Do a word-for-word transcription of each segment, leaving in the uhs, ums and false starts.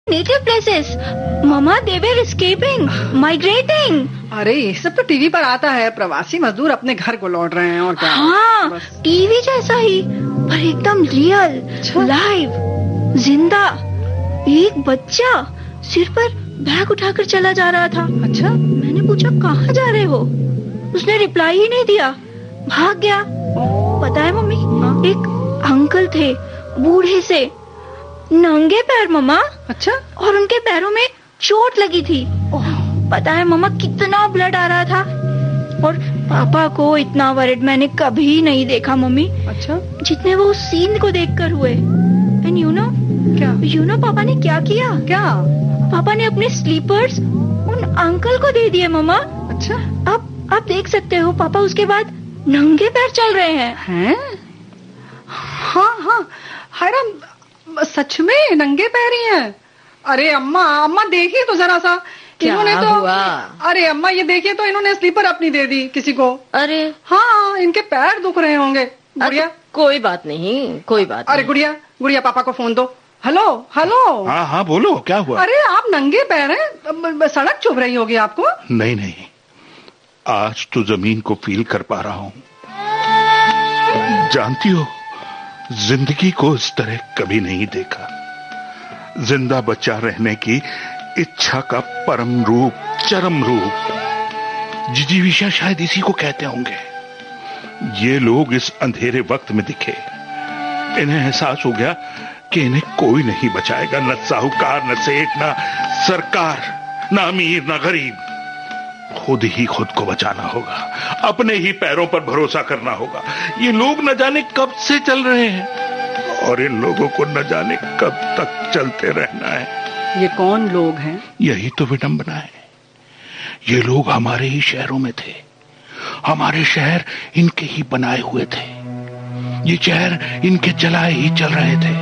Native places mama, दे वर escaping, migrating. अरे ये सब तो टीवी पर आता है, प्रवासी मजदूर अपने घर को लौट रहे हैं और क्या। हाँ, टीवी जैसा ही पर एकदम रियल, लाइव, जिंदा। एक बच्चा सिर पर बैग उठाकर चला जा रहा था। अच्छा, मैंने पूछा कहाँ जा रहे हो, उसने रिप्लाई ही नहीं दिया, भाग गया। पता है मम्मी, एक अंकल थे, बूढ़े से, नंगे पैर मम्मा। अच्छा, और उनके पैरों में चोट लगी थी। पता है मम्मा, कितना ब्लड आ रहा था। और पापा को इतना वरिड मैंने कभी नहीं देखा मम्मी। अच्छा, जितने वो उस सीन को देखकर हुए। एंड यू नो क्या यू नो पापा ने क्या किया? क्या? पापा ने अपने स्लीपर्स उन अंकल को दे दिए मम्मा। अच्छा, अब आप देख सकते हो, पापा उसके बाद नंगे पैर चल रहे हैं। हैं? हाँ हाँ, हैरान, सच में नंगे पैर ही हैं। अरे अम्मा, अम्मा देखिए तो जरा सा, इन्होंने तो हुआ? अरे अम्मा ये देखिए तो, इन्होंने स्लीपर अपनी दे दी किसी को। अरे हाँ, इनके पैर दुख रहे होंगे। गुड़िया, कोई बात नहीं, कोई बात अरे नहीं। गुड़िया, गुड़िया पापा को फोन दो। Hello hello. हाँ हाँ बोलो, क्या हुआ? अरे आप नंगे पैर हैं, सड़क चुभ रही होगी आपको। नहीं नहीं, आज तो जमीन को फील कर पा रहा हूँ। जानती हो, जिंदगी को इस तरह कभी नहीं देखा। जिंदा बचा रहने की इच्छा का परम रूप, चरम रूप, जिजीविषा शायद इसी को कहते होंगे। ये लोग इस अंधेरे वक्त में दिखे, इन्हें एहसास हो गया कि इन्हें कोई नहीं बचाएगा, न साहूकार, न सेठ, न सरकार, न अमीर, न गरीब। खुद ही खुद को बचाना होगा, अपने ही पैरों पर भरोसा करना होगा। ये लोग न जाने कब से चल रहे हैं और इन लोगों को न जाने कब तक चलते रहना है। ये कौन लोग हैं? यही तो विडंबना है। ये लोग हमारे ही शहरों में थे, हमारे शहर इनके ही बनाए हुए थे, ये शहर इनके चलाए ही चल रहे थे,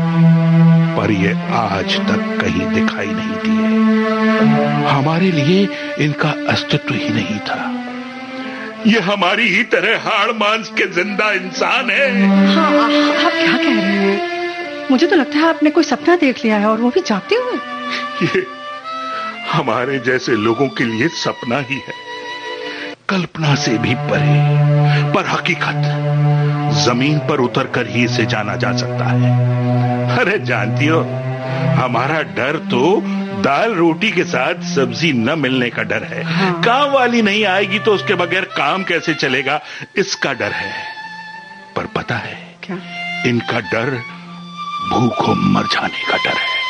पर ये आज तक कहीं दिखाई नहीं दिए। हमारे लिए इनका अस्तित्व ही नहीं था। ये हमारी ही तरह हाड़ मांस के जिंदा इंसान है। हाँ, आप क्या कह रहे हैं? मुझे तो लगता है आपने कोई सपना देख लिया है, और वो भी जागते हुए। ये हमारे जैसे लोगों के लिए सपना ही है, कल्पना से भी परे, पर हकीकत जमीन पर उतर कर ही इसे जाना जा सकता है। अरे जानती हो, हमारा डर तो दाल रोटी के साथ सब्जी न मिलने का डर है। हाँ। काम वाली नहीं आएगी तो उसके बगैर काम कैसे चलेगा, इसका डर है। पर पता है क्या? इनका डर भूखों मर जाने का डर है।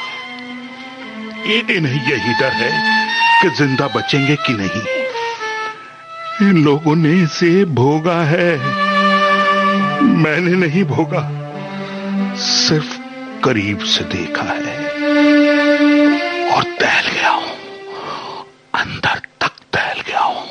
इन्हें यही डर है कि जिंदा बचेंगे कि नहीं। इन लोगों ने इसे भोगा है, मैंने नहीं भोगा, सिर्फ करीब से देखा है और टहल गया हूं, अंदर तक टहल गया हूं।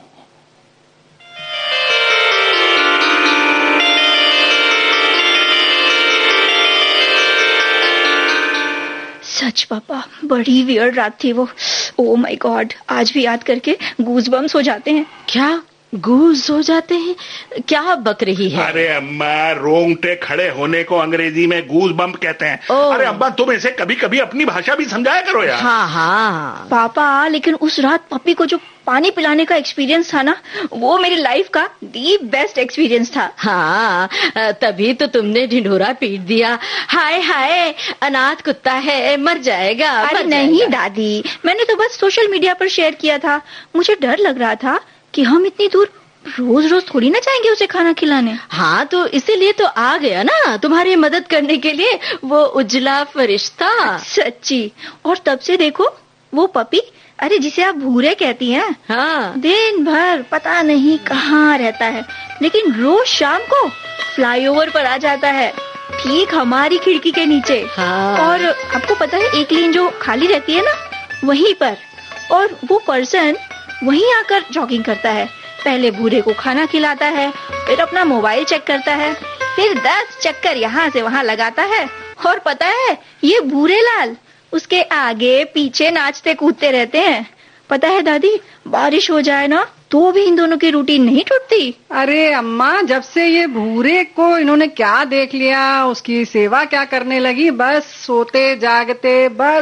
सच पापा, बड़ी वियर्ड रात थी वो। ओह माय गॉड, आज भी याद करके गूज बम्स हो जाते हैं। क्या गूज हो जाते हैं? क्या बक रही है? अरे अम्मा, रोंगटे खड़े होने को अंग्रेजी में गूज बम्प कहते हैं। अरे अम्मा, तुम इसे कभी कभी अपनी भाषा भी समझाया करो यार। हाँ हाँ पापा, लेकिन उस रात पप्पी को जो पानी पिलाने का एक्सपीरियंस था ना, वो मेरी लाइफ का दी बेस्ट एक्सपीरियंस था। हाँ, तभी तो तुमने ढिंढोरा पीट दिया। हाय हाय, अनाथ कुत्ता है, मर जाएगा। अरे मर नहीं जाएगा। दादी, मैंने तो बस सोशल मीडिया पर शेयर किया था। मुझे डर लग रहा था कि हम इतनी दूर रोज रोज थोड़ी ना जाएंगे उसे खाना खिलाने। हाँ, तो इसीलिए तो आ गया ना, तुम्हारी मदद करने के लिए, वो उजला फरिश्ता। सच्ची। और तब से देखो, वो पपी, अरे जिसे आप भूरे कहती हैं, हाँ, दिन भर पता नहीं कहाँ रहता है, लेकिन रोज शाम को फ्लाईओवर पर आ जाता है, ठीक हमारी खिड़की के नीचे। हाँ। और आपको पता है, एक लेन जो खाली रहती है ना, वहीं पर, और वो पर्सन वहीं आकर जॉगिंग करता है। पहले भूरे को खाना खिलाता है, फिर अपना मोबाइल चेक करता है, फिर दस चक्कर यहाँ से वहाँ लगाता है। और पता है, ये भूरे लाल उसके आगे पीछे नाचते कूदते रहते हैं। पता है दादी, बारिश हो जाए ना तो भी इन दोनों की रूटीन नहीं टूटती। अरे अम्मा, जब से ये भूरे को इन्होंने क्या देख लिया, उसकी सेवा क्या करने लगी, बस सोते जागते, बस